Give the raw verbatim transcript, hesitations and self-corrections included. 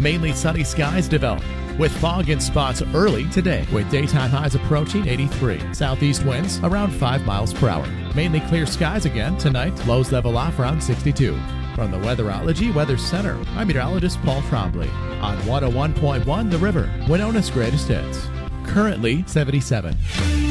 Mainly sunny skies develop, with fog in spots early today, with daytime highs approaching eighty-three. Southeast winds around five miles per hour. Mainly clear skies again tonight. Lows level off around sixty-two. From the Weatherology Weather Center, I'm meteorologist Paul Trombley on one oh one point one The River, Winona's greatest hits. Currently seventy-seven.